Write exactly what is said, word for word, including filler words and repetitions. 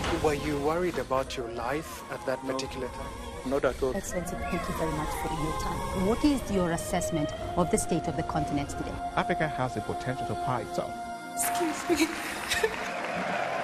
Were you worried about your life at that no. particular time? Not at all. Excellency, thank you very much for your time. What is your assessment of the state of the continent today? Africa has the potential to power itself. Excuse me.